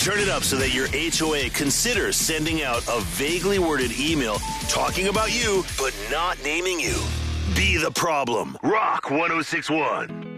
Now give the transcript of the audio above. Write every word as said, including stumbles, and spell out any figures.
Turn it up so that your H O A considers sending out a vaguely worded email talking about you, but not naming you. Be the problem. Rock one oh six one.